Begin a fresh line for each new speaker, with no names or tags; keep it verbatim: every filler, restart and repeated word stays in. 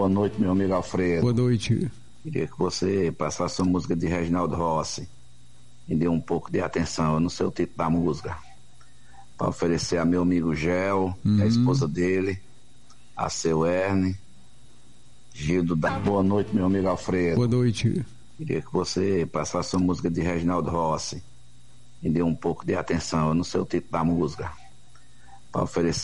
Boa noite, meu amigo Alfredo.
Boa noite.
Queria que você passasse a música de Reginaldo Rossi. Me dê um pouco de atenção, eu não sei o título da música. Para oferecer a meu amigo Gel, uhum. a esposa dele, a seu Erne, Gildo da... Boa noite, meu amigo Alfredo.
Boa noite.
Queria que você passasse a música de Reginaldo Rossi. Me dê um pouco de atenção, eu não sei o título da música. Para oferecer